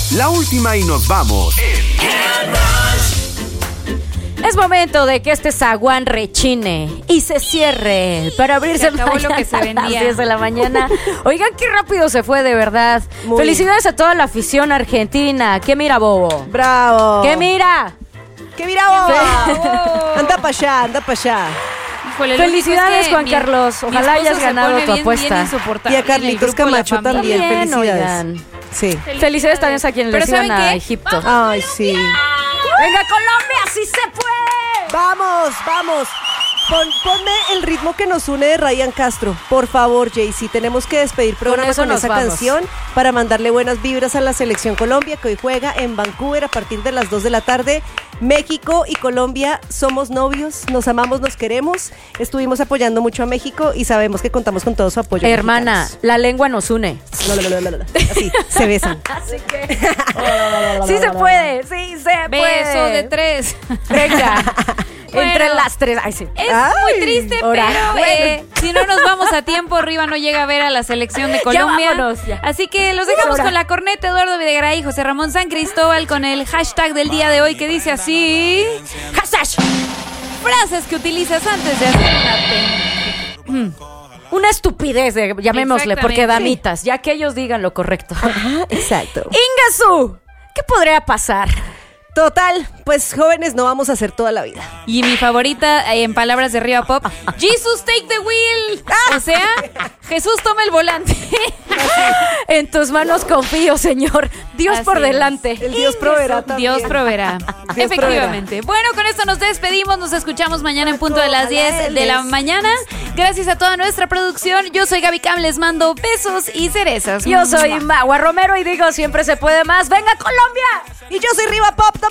La última y nos vamos. Es momento de que este zaguán rechine y se cierre para abrirse lo que se vendía. a las 10 de la mañana. Oigan, qué rápido se fue, de verdad. Muy. Felicidades a toda la afición argentina. ¿Qué mira, bobo? ¡Bravo! ¿Qué mira? ¡Qué mira vos! Anda para allá, anda para allá. Híjole, lo Felicidades, único es que Juan Carlos. mi Ojalá esposo hayas se ganado pone tu bien apuesta. insoportable Y a en el Carlitos grupo de la Camacho familia. también. Felicidades. Oigan. Sí. Felicidades también a quienes Pero les iban ¿saben a qué? Egipto. Ay, sí. ¡Venga, Colombia! ¡Sí se puede! Vamos, vamos. Ponme el ritmo que nos une de Ryan Castro. Por favor, Jaycee. Tenemos que despedir programa eso con nos esa vamos. canción para mandarle buenas vibras a la Selección Colombia, que hoy juega en Vancouver a partir de las 2 de la tarde. México y Colombia somos novios, nos amamos, nos queremos. Estuvimos apoyando mucho a México y sabemos que contamos con todo su apoyo. Hermana, mexicanos. la lengua nos une. Así, se besan. Así que... sí se puede, sí se puede. Beso de 3. Venga. Bueno. Entre las 3. Ay, sí. Es Ay, muy triste, ahora. pero Bueno. si no nos vamos a tiempo, Riva no llega a ver a la selección de Colombia. vámonos, ya. Así que los dejamos Ahora. con la corneta Eduardo Videgaray y José Ramón San Cristóbal con el hashtag del día de hoy que dice así: Hashtag. frases que utilizas antes de hacer Una estupidez, llamémosle, porque Exactamente. damitas, ya que ellos digan lo correcto. Exacto. Ingasu, ¿qué podría pasar? Total, pues jóvenes no vamos a hacer toda la vida. Y mi favorita, en palabras de Riva Pop, Jesus take the wheel. O sea, Jesús toma el volante. En tus manos confío, Señor. Dios Así por es. delante. El Dios proveerá también. Dios proveerá. Dios Efectivamente. Bueno, con esto nos despedimos. Nos escuchamos mañana en punto de las 10 de la mañana. Gracias a toda nuestra producción. Yo soy Gaby Cam. Les mando besos y cerezas. Yo soy Magua Romero y digo, siempre se puede más. ¡Venga, Colombia! Y yo soy Riva Pop.